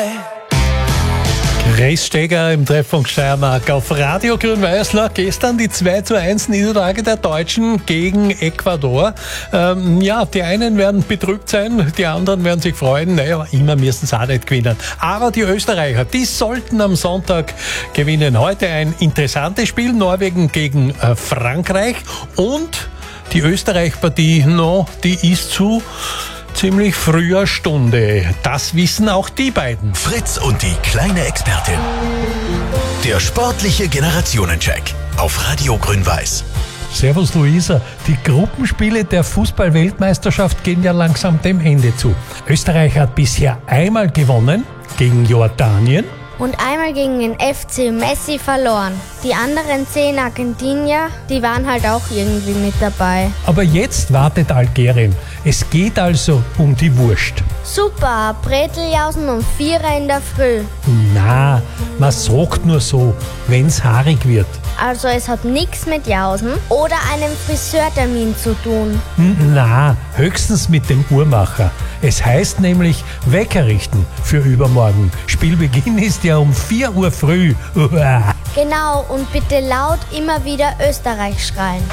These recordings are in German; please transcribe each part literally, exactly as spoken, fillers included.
Grace Steger im Treffpunkt Steiermark auf Radio Grün-Weißler. Gestern die zwei zu eins Niederlage der Deutschen gegen Ecuador. Ähm, ja, die einen werden betrübt sein, die anderen werden sich freuen. Naja, immer müssen sie auch nicht gewinnen. Aber die Österreicher, die sollten am Sonntag gewinnen. Heute ein interessantes Spiel, Norwegen gegen äh, Frankreich. Und die Österreich-Partie, no, die ist zu ziemlich früher Stunde. Das wissen auch die beiden. Fritz und die kleine Expertin. Der sportliche Generationencheck auf Radio Grün-Weiß. Servus Luisa, die Gruppenspiele der Fußball-Weltmeisterschaft gehen ja langsam dem Ende zu. Österreich hat bisher einmal gewonnen gegen Jordanien. Und einmal gegen den F C Messi verloren. Die anderen zehn Argentinier, die waren halt auch irgendwie mit dabei. Aber jetzt wartet Algerien. Es geht also um die Wurst. Super, Breteljausen um vier in der Früh. Na, man sagt nur so, wenn's haarig wird. Also es hat nichts mit Jausen oder einem Friseurtermin zu tun. Na, höchstens mit dem Uhrmacher. Es heißt nämlich Wecker richten für übermorgen. Spielbeginn ist ja um vier Uhr früh. Uah. Genau, und bitte laut immer wieder Österreich schreien.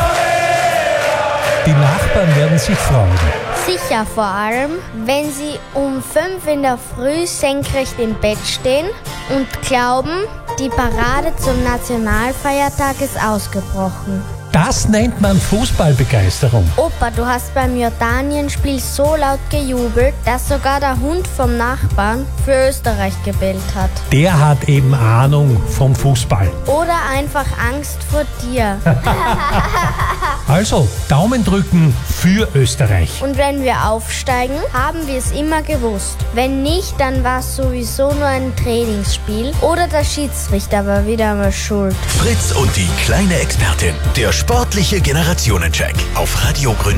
Die Nachbarn werden sich freuen. Sicher, vor allem, wenn sie um fünf in der Früh senkrecht im Bett stehen und glauben, die Parade zum Nationalfeiertag ist ausgebrochen. Das nennt man Fußballbegeisterung. Opa, du hast beim Jordanien-Spiel so laut gejubelt, dass sogar der Hund vom Nachbarn für Österreich gebellt hat. Der hat eben Ahnung vom Fußball. Oder einfach Angst vor dir. Also, Daumen drücken für Österreich. Und wenn wir aufsteigen, haben wir es immer gewusst. Wenn nicht, dann war es sowieso nur ein Trainingsspiel oder der Schiedsrichter war wieder mal schuld. Fritz und die kleine Expertin. Der sportliche Generationencheck auf Radio Grün.